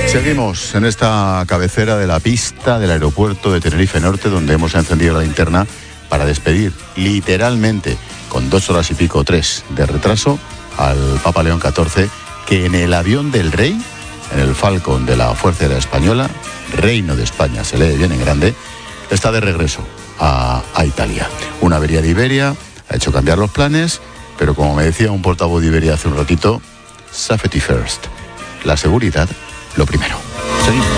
Seguimos en esta cabecera de la pista del aeropuerto de Tenerife Norte, donde hemos encendido la linterna para despedir literalmente con 2 horas y pico, 3 de retraso al Papa León XIV, que en el avión del rey, en el Falcon de la Fuerza Aérea Española, Reino de España, se lee bien en grande, está de regreso a Italia. Una avería de Iberia ha hecho cambiar los planes, pero como me decía un portavoz de Iberia hace un ratito, safety first, la seguridad lo primero. Seguimos.